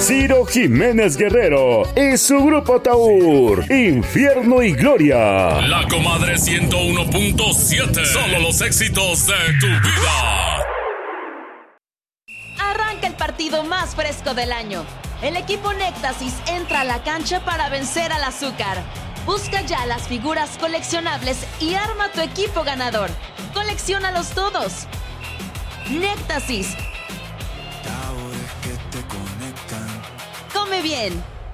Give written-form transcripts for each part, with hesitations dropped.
Ciro Jiménez Guerrero y su grupo Taur, Infierno y Gloria. La Comadre 101.7, solo los éxitos de tu vida. Arranca el partido más fresco del año. El equipo Néctasis entra a la cancha para vencer al azúcar. Busca ya las figuras coleccionables y arma tu equipo ganador. Colecciónalos todos. Néctasis. Come bien.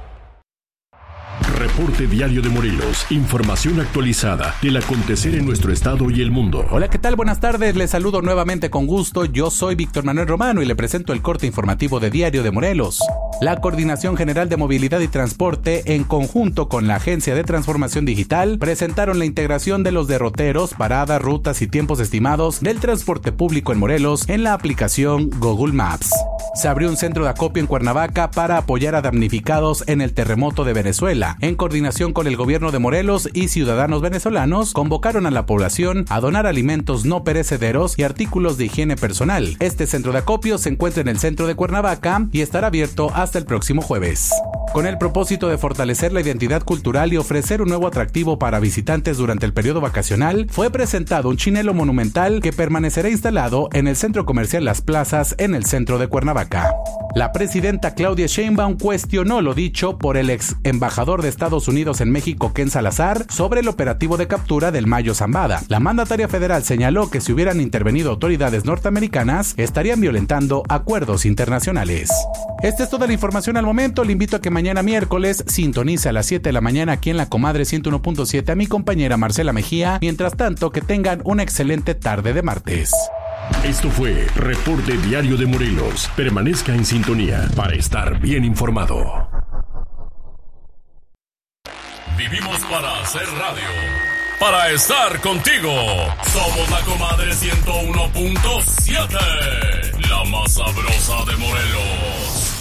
Reporte Diario de Morelos. Información actualizada del acontecer en nuestro estado y el mundo. Hola, ¿qué tal? Buenas tardes. Les saludo nuevamente con gusto. Yo soy Víctor Manuel Romano y le presento el corte informativo de Diario de Morelos. La Coordinación General de Movilidad y Transporte, en conjunto con la Agencia de Transformación Digital, presentaron la integración de los derroteros, paradas, rutas y tiempos estimados del transporte público en Morelos en la aplicación Google Maps. Se abrió un centro de acopio en Cuernavaca para apoyar a damnificados en el terremoto de Venezuela. En coordinación con el gobierno de Morelos y ciudadanos venezolanos, convocaron a la población a donar alimentos no perecederos y artículos de higiene personal. Este centro de acopio se encuentra en el centro de Cuernavaca y estará abierto hasta el próximo jueves. Con el propósito de fortalecer la identidad cultural y ofrecer un nuevo atractivo para visitantes durante el periodo vacacional, fue presentado un chinelo monumental que permanecerá instalado en el centro comercial Las Plazas en el centro de Cuernavaca. La presidenta Claudia Sheinbaum cuestionó lo dicho por el ex embajador de Estados Unidos en México, Ken Salazar, sobre el operativo de captura del Mayo Zambada. La mandataria federal señaló que si hubieran intervenido autoridades norteamericanas, estarían violentando acuerdos internacionales. Esta es toda la información al momento. Le invito a que mañana miércoles sintonice a las 7 de la mañana aquí en La Comadre 101.7 a mi compañera Marcela Mejía. Mientras tanto, que tengan una excelente tarde de martes. Esto fue Reporte Diario de Morelos. Permanezca en sintonía para estar bien informado. Vivimos para hacer radio, para estar contigo. Somos La Comadre 101.7, la más sabrosa de Morelos.